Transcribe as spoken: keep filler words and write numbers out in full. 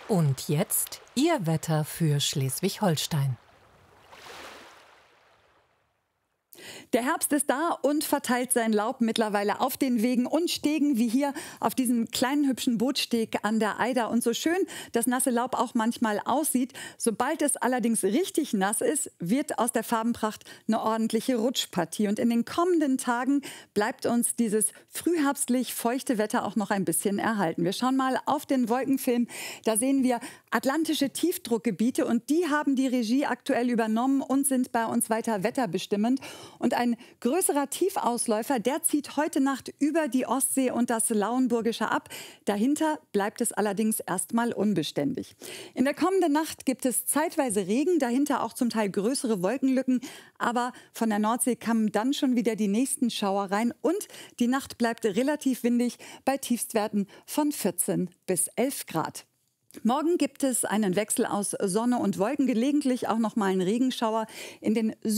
Und jetzt Ihr Wetter für Schleswig-Holstein. Der Herbst ist da und verteilt sein Laub mittlerweile auf den Wegen und Stegen, wie hier auf diesem kleinen hübschen Bootsteg an der Eider. Und so schön das nasse Laub auch manchmal aussieht, sobald es allerdings richtig nass ist, wird aus der Farbenpracht eine ordentliche Rutschpartie. Und in den kommenden Tagen bleibt uns dieses frühherbstlich feuchte Wetter auch noch ein bisschen erhalten. Wir schauen mal auf den Wolkenfilm. Da sehen wir atlantische Tiefdruckgebiete und die haben die Regie aktuell übernommen und sind bei uns weiter wetterbestimmend. Und ein größerer Tiefausläufer, der zieht heute Nacht über die Ostsee und das Lauenburgische ab. Dahinter bleibt es allerdings erstmal unbeständig. In der kommenden Nacht gibt es zeitweise Regen, dahinter auch zum Teil größere Wolkenlücken. Aber von der Nordsee kamen dann schon wieder die nächsten Schauer rein. Und die Nacht bleibt relativ windig bei Tiefstwerten von vierzehn bis elf Grad. Morgen gibt es einen Wechsel aus Sonne und Wolken, gelegentlich auch noch mal einen Regenschauer in den